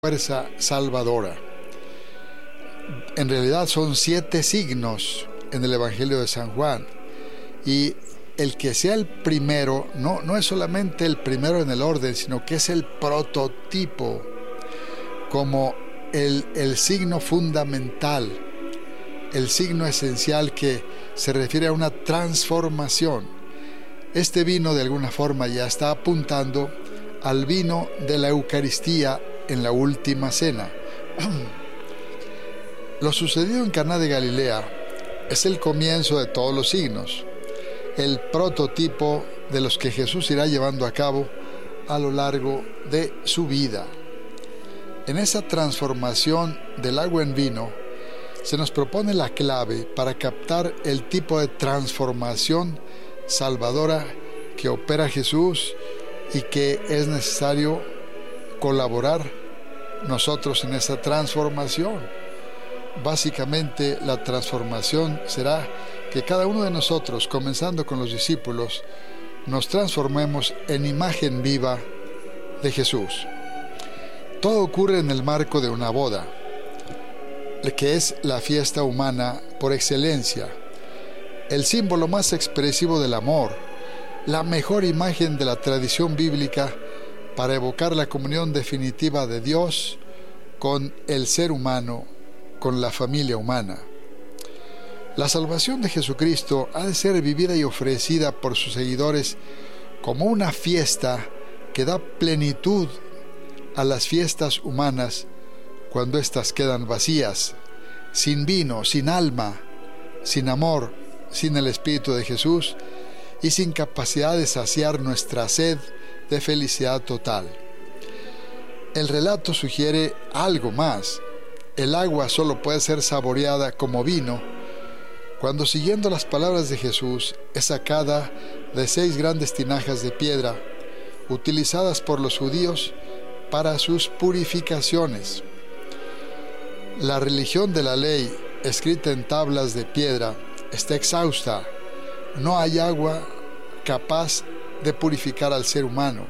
fuerza salvadora. En realidad son 7 signos en el Evangelio de San Juan, y el que sea el primero no es solamente el primero en el orden, sino que es el prototipo, como el signo fundamental, el signo esencial que se refiere a una transformación. Este vino de alguna forma ya está apuntando al vino de la Eucaristía en la última cena. Lo sucedido en Caná de Galilea es el comienzo de todos los signos, el prototipo de los que Jesús irá llevando a cabo a lo largo de su vida. En esa transformación del agua en vino se nos propone la clave para captar el tipo de transformación salvadora que opera Jesús y que es necesario colaborar nosotros en esa transformación. Básicamente la transformación será que cada uno de nosotros, comenzando con los discípulos, nos transformemos en imagen viva de Jesús. Todo ocurre en el marco de una boda, que es la fiesta humana por excelencia, el símbolo más expresivo del amor, la mejor imagen de la tradición bíblica para evocar la comunión definitiva de Dios con el ser humano, con la familia humana. La salvación de Jesucristo ha de ser vivida y ofrecida por sus seguidores como una fiesta que da plenitud a las fiestas humanas cuando éstas quedan vacías, sin vino, sin alma, sin amor, sin el Espíritu de Jesús y sin capacidad de saciar nuestra sed de felicidad total. El relato sugiere algo más. El agua solo puede ser saboreada como vino cuando, siguiendo las palabras de Jesús, es sacada de 6 grandes tinajas de piedra utilizadas por los judíos para sus purificaciones. La religión de la ley, escrita en tablas de piedra, está exhausta. No hay agua capaz de purificar al ser humano,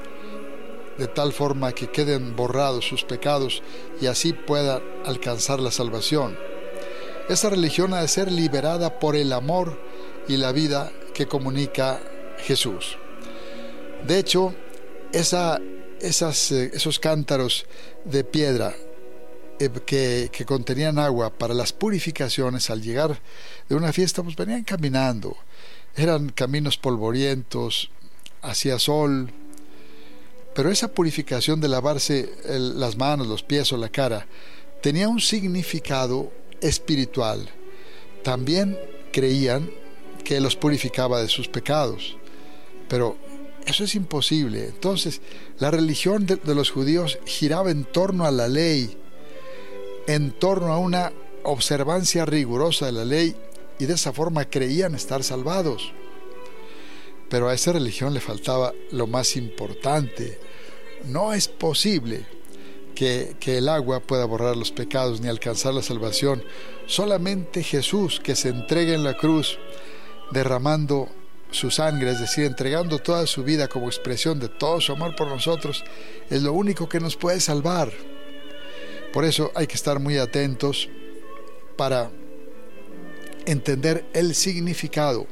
de tal forma que queden borrados sus pecados y así pueda alcanzar la salvación. Esa religión ha de ser liberada por el amor y la vida que comunica Jesús. De hecho, esos cántaros de piedra que contenían agua para las purificaciones, al llegar de una fiesta, pues venían caminando. Eran caminos polvorientos, hacía sol, pero esa purificación de lavarse las manos, los pies o la cara tenía un significado espiritual. También creían que los purificaba de sus pecados, pero eso es imposible. Entonces, la religión de los judíos giraba en torno a la ley, en torno a una observancia rigurosa de la ley, y de esa forma creían estar salvados. Pero a esa religión le faltaba lo más importante. No es posible que el agua pueda borrar los pecados ni alcanzar la salvación. Solamente Jesús, que se entrega en la cruz, derramando su sangre, es decir, entregando toda su vida como expresión de todo su amor por nosotros, es lo único que nos puede salvar. Por eso hay que estar muy atentos para entender el significado.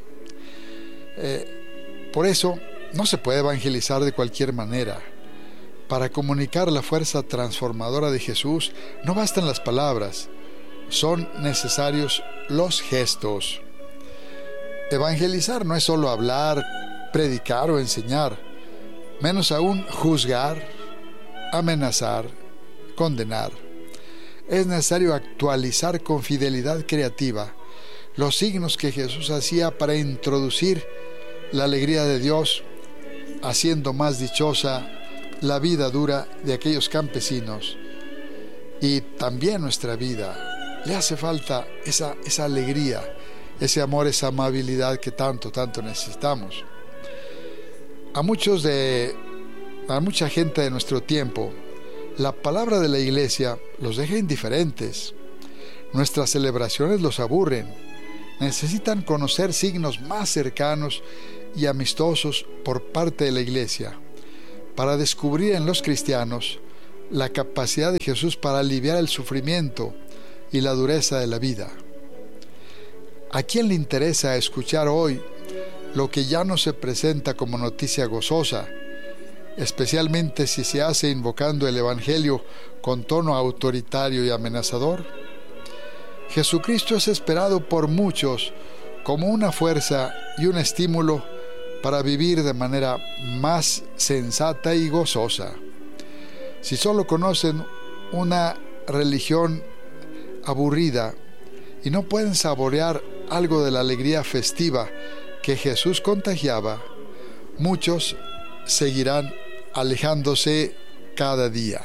Por eso no se puede evangelizar de cualquier manera. Para comunicar la fuerza transformadora de Jesús no bastan las palabras, son necesarios los gestos. Evangelizar no es solo hablar, predicar o enseñar, menos aún juzgar, amenazar, condenar. Es necesario actualizar con fidelidad creativa los signos que Jesús hacía para introducir la alegría de Dios, haciendo más dichosa la vida dura de aquellos campesinos. Y también nuestra vida le hace falta esa alegría, ese amor, esa amabilidad que tanto necesitamos. A mucha gente de nuestro tiempo, la palabra de la iglesia los deja indiferentes. Nuestras celebraciones los aburren. Necesitan conocer signos más cercanos y amistosos por parte de la iglesia, para descubrir en los cristianos la capacidad de Jesús para aliviar el sufrimiento y la dureza de la vida. ¿A quién le interesa escuchar hoy lo que ya no se presenta como noticia gozosa, especialmente si se hace invocando el Evangelio con tono autoritario y amenazador? Jesucristo es esperado por muchos como una fuerza y un estímulo para vivir de manera más sensata y gozosa. Si solo conocen una religión aburrida y no pueden saborear algo de la alegría festiva que Jesús contagiaba, muchos seguirán alejándose cada día.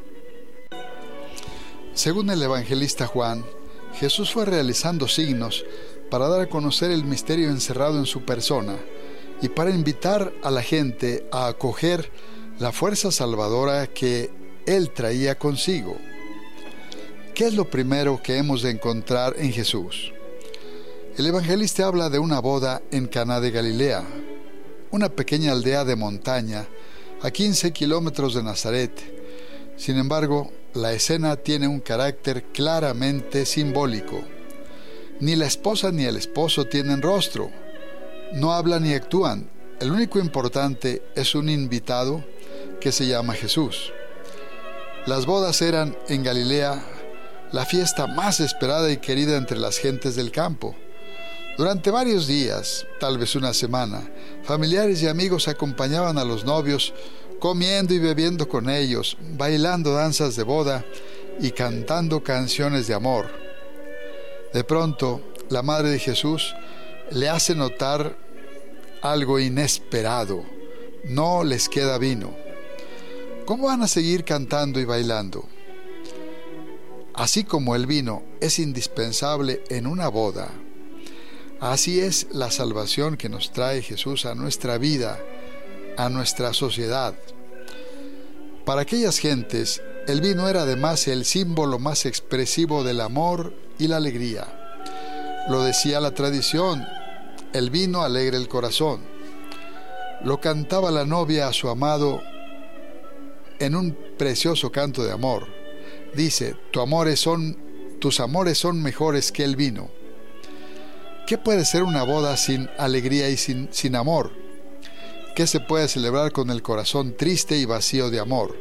Según el evangelista Juan, Jesús fue realizando signos para dar a conocer el misterio encerrado en su persona y para invitar a la gente a acoger la fuerza salvadora que Él traía consigo. ¿Qué es lo primero que hemos de encontrar en Jesús? El evangelista habla de una boda en Caná de Galilea, una pequeña aldea de montaña a 15 kilómetros de Nazaret. Sin embargo, la escena tiene un carácter claramente simbólico. Ni la esposa ni el esposo tienen rostro, no hablan ni actúan. El único importante es un invitado que se llama Jesús. Las bodas eran en Galilea la fiesta más esperada y querida entre las gentes del campo. Durante varios días, tal vez una semana, familiares y amigos acompañaban a los novios, comiendo y bebiendo con ellos, bailando danzas de boda y cantando canciones de amor. De pronto, la madre de Jesús le hace notar algo inesperado: no les queda vino. ¿Cómo van a seguir cantando y bailando? Así como el vino es indispensable en una boda, así es la salvación que nos trae Jesús a nuestra vida, a nuestra sociedad. Para aquellas gentes, el vino era además el símbolo más expresivo del amor y la alegría. Lo decía la tradición: el vino alegra el corazón. Lo cantaba la novia a su amado en un precioso canto de amor. Dice: tus amores son mejores que el vino. ¿Qué puede ser una boda sin alegría y sin amor? ¿Qué se puede celebrar con el corazón triste y vacío de amor?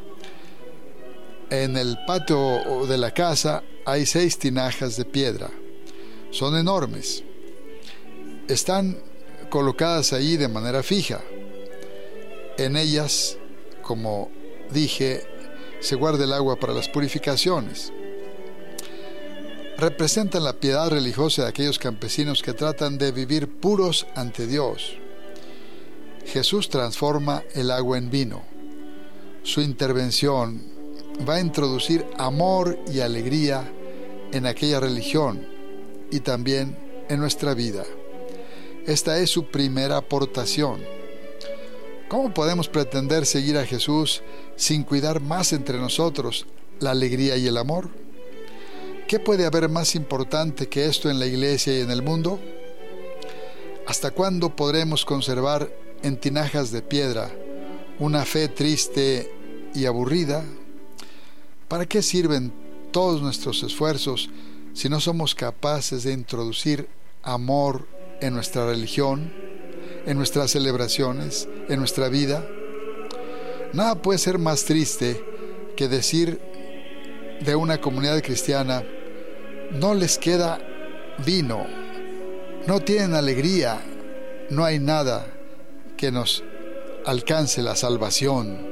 En el patio de la casa hay 6 tinajas de piedra. Son enormes. Están colocadas allí de manera fija. En ellas, como dije, se guarda el agua para las purificaciones. Representan la piedad religiosa de aquellos campesinos que tratan de vivir puros ante Dios. Jesús transforma el agua en vino. Su intervención va a introducir amor y alegría en aquella religión y también en nuestra vida. Esta es su primera aportación. ¿Cómo podemos pretender seguir a Jesús sin cuidar más entre nosotros la alegría y el amor? ¿Qué puede haber más importante que esto en la iglesia y en el mundo? ¿Hasta cuándo podremos conservar en tinajas de piedra una fe triste y aburrida? ¿Para qué sirven todos nuestros esfuerzos si no somos capaces de introducir amor en nuestra religión, en nuestras celebraciones, en nuestra vida? Nada puede ser más triste que decir de una comunidad cristiana: no les queda vino, no tienen alegría, no hay nada que nos alcance la salvación.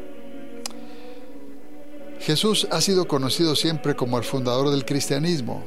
Jesús ha sido conocido siempre como el fundador del cristianismo.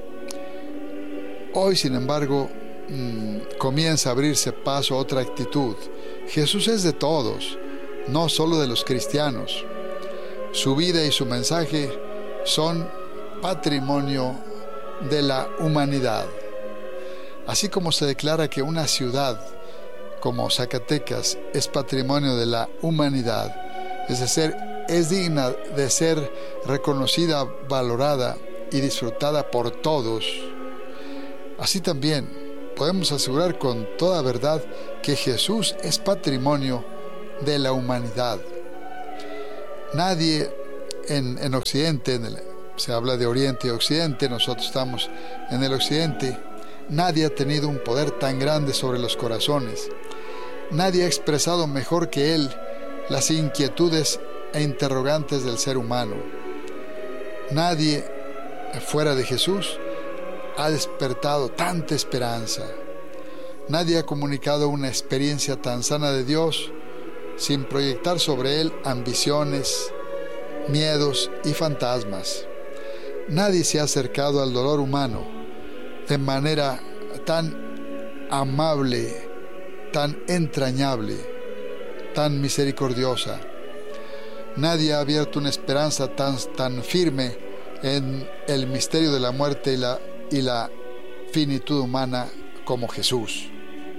Hoy, sin embargo, comienza a abrirse paso a otra actitud. Jesús es de todos, no solo de los cristianos. Su vida y su mensaje son patrimonio de la humanidad. Así como se declara que una ciudad como Zacatecas es patrimonio de la humanidad, es decir, es digna de ser reconocida, valorada y disfrutada por todos, así también podemos asegurar con toda verdad que Jesús es patrimonio de la humanidad. Nadie en Occidente, se habla de Oriente y Occidente, nosotros estamos en el Occidente. Nadie ha tenido un poder tan grande sobre los corazones. Nadie ha expresado mejor que él las inquietudes e interrogantes del ser humano. Nadie fuera de Jesús ha despertado tanta esperanza. Nadie ha comunicado una experiencia tan sana de Dios sin proyectar sobre él ambiciones, miedos y fantasmas. Nadie se ha acercado al dolor humano de manera tan amable, tan entrañable, tan misericordiosa. Nadie ha abierto una esperanza tan firme en el misterio de la muerte y la finitud humana como Jesús.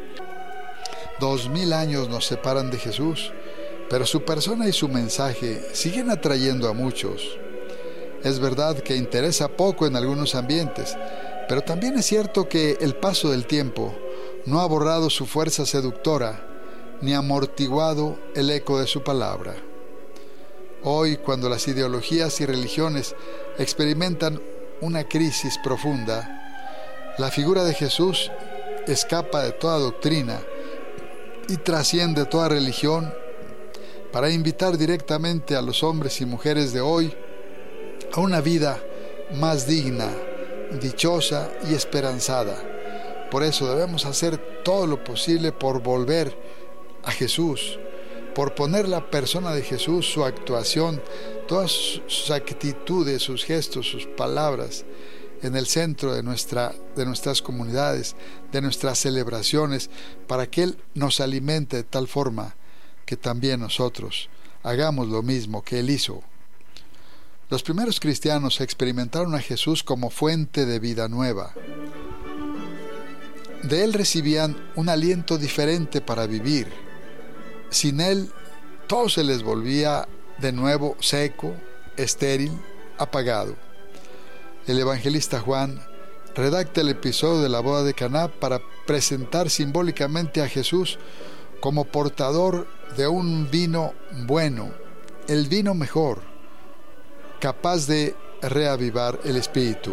2000 años nos separan de Jesús, pero su persona y su mensaje siguen atrayendo a muchos. Es verdad que interesa poco en algunos ambientes, pero también es cierto que el paso del tiempo no ha borrado su fuerza seductora ni amortiguado el eco de su palabra. Hoy, cuando las ideologías y religiones experimentan una crisis profunda, la figura de Jesús escapa de toda doctrina y trasciende toda religión para invitar directamente a los hombres y mujeres de hoy a una vida más digna, dichosa y esperanzada. Por eso debemos hacer todo lo posible por volver a Jesús, por poner la persona de Jesús, su actuación, todas sus actitudes, sus gestos, sus palabras en el centro de nuestras comunidades, de nuestras celebraciones, para que Él nos alimente de tal forma que también nosotros hagamos lo mismo que Él hizo. Los primeros cristianos experimentaron a Jesús como fuente de vida nueva. De Él recibían un aliento diferente para vivir. Sin Él, todo se les volvía de nuevo seco, estéril, apagado. El evangelista Juan redacta el episodio de la boda de Caná para presentar simbólicamente a Jesús como portador de un vino bueno, el vino mejor, capaz de reavivar el espíritu.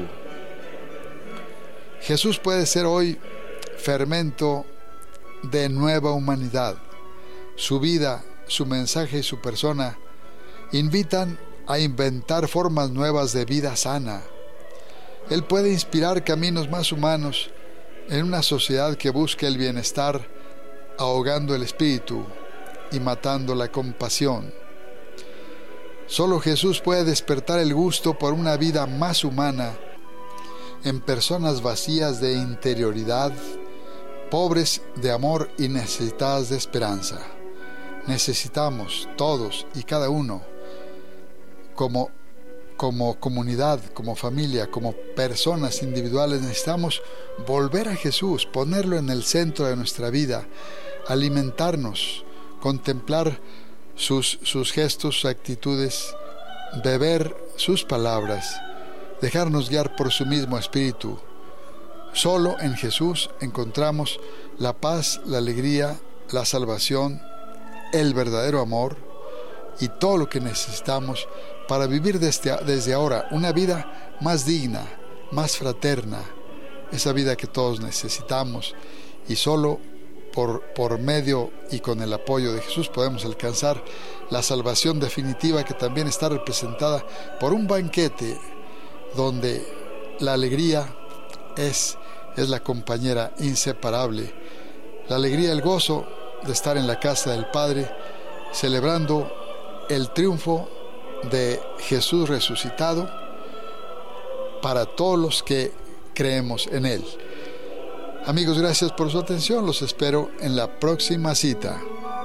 Jesús puede ser hoy fermento de nueva humanidad. Su vida, su mensaje y su persona invitan a inventar formas nuevas de vida sana. Él puede inspirar caminos más humanos en una sociedad que busca el bienestar, ahogando el espíritu y matando la compasión. Solo Jesús puede despertar el gusto por una vida más humana en personas vacías de interioridad, pobres de amor y necesitadas de esperanza. Necesitamos todos y cada uno, como comunidad, como familia, como personas individuales, necesitamos volver a Jesús, ponerlo en el centro de nuestra vida, alimentarnos, contemplar sus gestos, sus actitudes, beber sus palabras, dejarnos guiar por su mismo espíritu. Solo en Jesús encontramos la paz, la alegría, la salvación, el verdadero amor y todo lo que necesitamos para vivir desde ahora una vida más digna, más fraterna, esa vida que todos necesitamos, y solo por medio y con el apoyo de Jesús podemos alcanzar la salvación definitiva, que también está representada por un banquete donde la alegría es la compañera inseparable. La alegría, el gozo de estar en la casa del Padre, celebrando el triunfo de Jesús resucitado para todos los que creemos en Él. Amigos, gracias por su atención. Los espero en la próxima cita.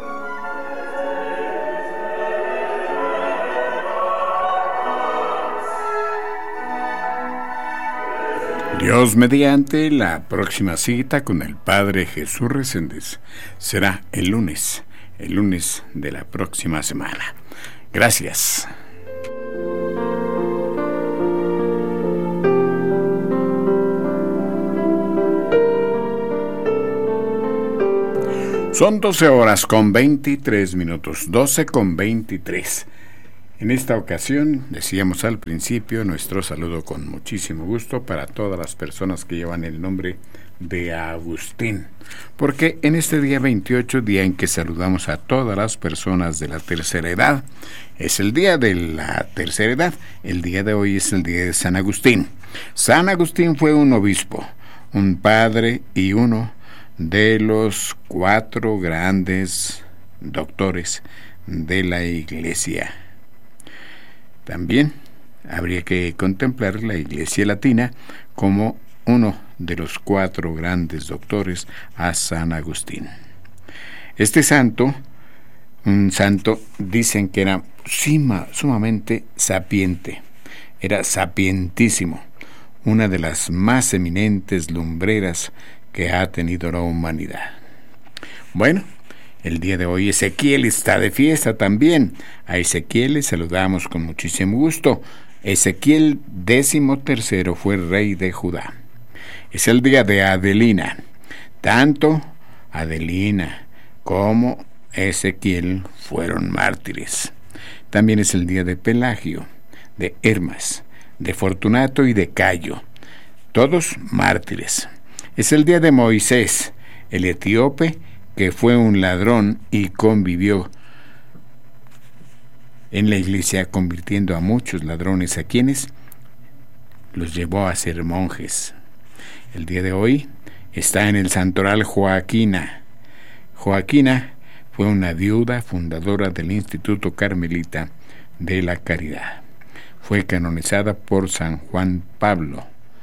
Dios mediante, la próxima cita con el Padre Jesús Reséndez será el lunes de la próxima semana. Gracias. Son 12 horas con 23 minutos, 12 con 23. En esta ocasión, decíamos al principio, nuestro saludo con muchísimo gusto para todas las personas que llevan el nombre de Agustín, porque en este día 28, día en que saludamos a todas las personas de la tercera edad, es el día de la tercera edad. El día de hoy es el día de San Agustín. San Agustín fue un obispo, un padre y uno de los 4 grandes doctores de la Iglesia. También habría que contemplar la Iglesia Latina como uno de los 4 grandes doctores a San Agustín. Este santo, un santo, dicen que era sumamente sapiente, era sapientísimo, una de las más eminentes lumbreras que ha tenido la humanidad. Bueno, el día de hoy Ezequiel está de fiesta también. A Ezequiel le saludamos con muchísimo gusto. Ezequiel XIII fue rey de Judá. Es el día de Adelina. Tanto Adelina como Ezequiel fueron mártires. También es el día de Pelagio, de Hermas, de Fortunato y de Cayo. Todos mártires. Es el día de Moisés, el etíope, que fue un ladrón y convivió en la iglesia, convirtiendo a muchos ladrones, a quienes los llevó a ser monjes. El día de hoy está en el santoral Joaquina. Joaquina fue una viuda fundadora del Instituto Carmelita de la Caridad. Fue canonizada por San Juan Pablo.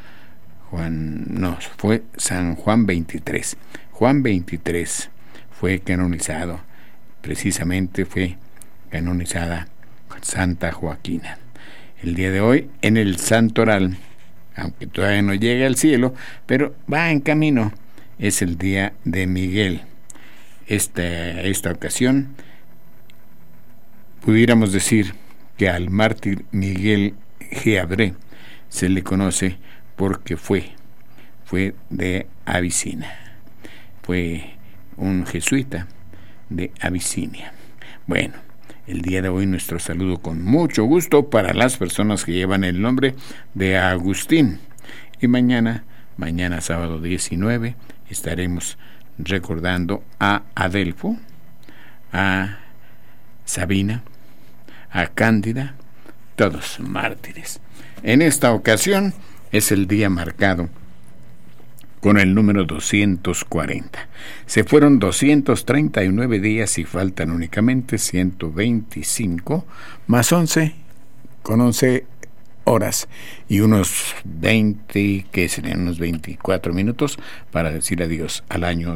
Fue San Juan 23. Juan 23 fue canonizado, precisamente fue canonizada Santa Joaquina. El día de hoy en el santoral, aunque todavía no llega al cielo, pero va en camino, es el día de Miguel. Esta ocasión pudiéramos decir que al mártir Miguel Geabré se le conoce porque fue de Abisinia, fue un jesuita de Abisinia. Bueno, el día de hoy nuestro saludo con mucho gusto para las personas que llevan el nombre de Agustín. Y mañana sábado 19, estaremos recordando a Adelfo, a Sabina, a Cándida, todos mártires. En esta ocasión es el día marcado con el número 240. Se fueron 239 días y faltan únicamente 125 más 11, con 11 horas y unos 20, que serían unos 24 minutos para decir adiós al año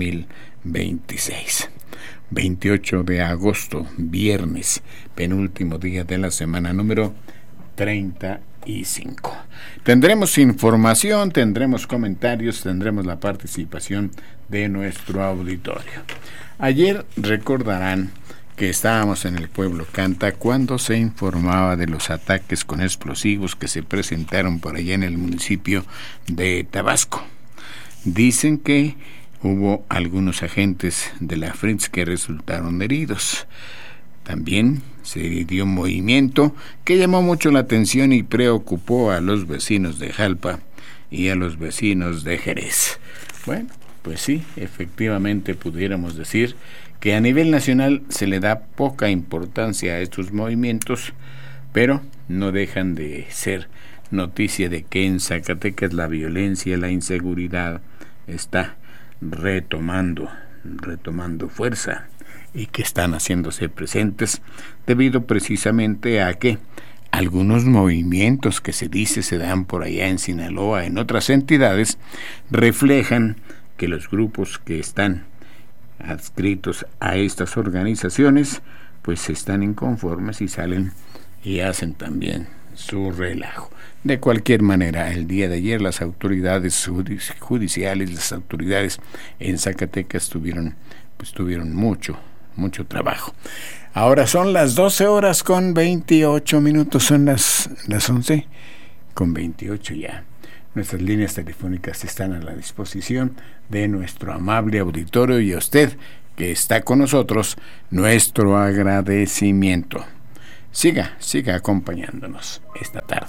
2026. 28 de agosto, viernes, penúltimo día de la semana número 35. Tendremos información, tendremos comentarios, tendremos la participación de nuestro auditorio. Ayer recordarán que estábamos en el pueblo Canta cuando se informaba de los ataques con explosivos que se presentaron por allá en el municipio de Tabasco. Dicen que hubo algunos agentes de la FRITS que resultaron heridos. También se dio un movimiento que llamó mucho la atención y preocupó a los vecinos de Jalpa y a los vecinos de Jerez. Bueno, pues sí, efectivamente pudiéramos decir que a nivel nacional se le da poca importancia a estos movimientos, pero no dejan de ser noticia de que en Zacatecas la violencia y la inseguridad está retomando fuerza, y que están haciéndose presentes debido precisamente a que algunos movimientos que se dice se dan por allá en Sinaloa, en otras entidades, reflejan que los grupos que están adscritos a estas organizaciones pues están inconformes y salen y hacen también su relajo. De cualquier manera, el día de ayer las autoridades judiciales, las autoridades en Zacatecas tuvieron mucho trabajo. Ahora son las 12 horas con 28 minutos, son las 11 con 28 ya. Nuestras líneas telefónicas están a la disposición de nuestro amable auditorio y a usted que está con nosotros, nuestro agradecimiento. siga acompañándonos esta tarde.